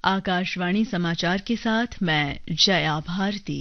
आकाशवाणी समाचार के साथ मैं जया भारती।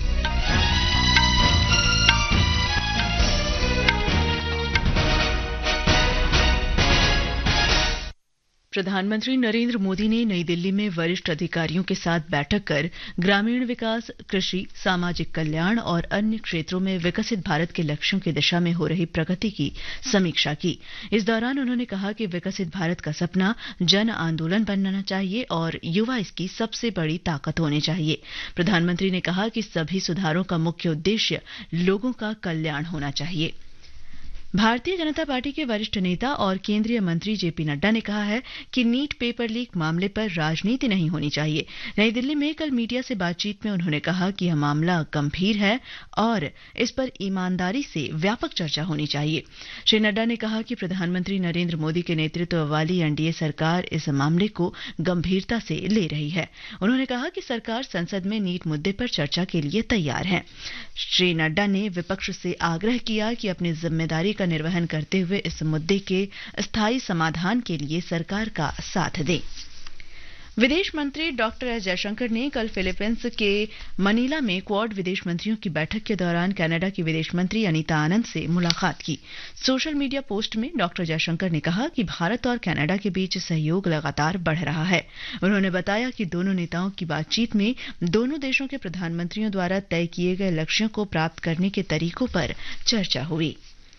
प्रधानमंत्री नरेंद्र मोदी ने नई दिल्ली में वरिष्ठ अधिकारियों के साथ बैठक कर ग्रामीण विकास, कृषि, सामाजिक कल्याण और अन्य क्षेत्रों में विकसित भारत के लक्ष्यों की दिशा में हो रही प्रगति की समीक्षा की। इस दौरान उन्होंने कहा कि विकसित भारत का सपना जन आंदोलन बनना चाहिए और युवा इसकी सबसे बड़ी ताकत होने चाहिए। प्रधानमंत्री ने कहा कि सभी सुधारों का मुख्य उद्देश्य लोगों का कल्याण होना चाहिए। भारतीय जनता पार्टी के वरिष्ठ नेता और केंद्रीय मंत्री जेपी नड्डा ने कहा है कि नीट पेपर लीक मामले पर राजनीति नहीं होनी चाहिए। नई दिल्ली में कल मीडिया से बातचीत में उन्होंने कहा कि यह मामला गंभीर है और इस पर ईमानदारी से व्यापक चर्चा होनी चाहिए। श्री नड्डा ने कहा कि प्रधानमंत्री नरेंद्र मोदी के नेतृत्व वाली एनडीए सरकार इस मामले को गंभीरता से ले रही है। उन्होंने कहा कि सरकार संसद में नीट मुद्दे पर चर्चा के लिए तैयार है। श्री नड्डा ने विपक्ष से आग्रह किया कि अपनी जिम्मेदारी का निर्वहन करते हुए इस मुद्दे के स्थायी समाधान के लिए सरकार का साथ दें। विदेश मंत्री डॉक्टर एस जयशंकर ने कल फिलीपींस के मनीला में क्वाड विदेश मंत्रियों की बैठक के दौरान कनाडा की विदेश मंत्री अनीता आनंद से मुलाकात की। सोशल मीडिया पोस्ट में डॉक्टर जयशंकर ने कहा कि भारत और कनाडा के बीच सहयोग लगातार बढ़ रहा है। उन्होंने बताया कि दोनों नेताओं की बातचीत में दोनों देशों के प्रधानमंत्रियों द्वारा तय किए गए लक्ष्यों को प्राप्त करने के तरीकों पर चर्चा हुई।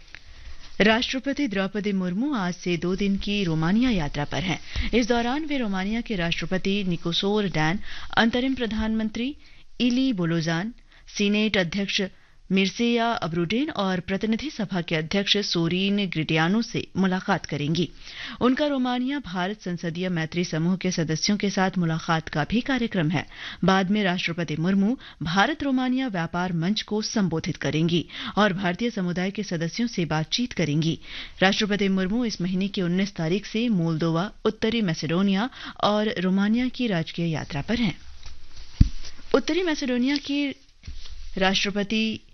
राष्ट्रपति द्रौपदी मुर्मू आज से 2 दिन की रोमानिया यात्रा पर हैं। इस दौरान वे रोमानिया के राष्ट्रपति निकोसोर डैन, अंतरिम प्रधानमंत्री इली बोलोजान, सीनेट अध्यक्ष मिर्सेया अब्रूडेन और प्रतिनिधि सभा के अध्यक्ष सोरीन ग्रिटियानो से मुलाकात करेंगी। उनका रोमानिया भारत संसदीय मैत्री समूह के सदस्यों के साथ मुलाकात का भी कार्यक्रम है। बाद में राष्ट्रपति मुर्मू भारत रोमानिया व्यापार मंच को संबोधित करेंगी और भारतीय समुदाय के सदस्यों से बातचीत करेंगी। राष्ट्रपति मुर्मू इस महीने की 19 तारीख से मोल्दोवा, उत्तरी मैसेडोनिया और रोमानिया की राजकीय यात्रा पर हैं। उत्तरी मैसेडोनिया की राष्ट्रपति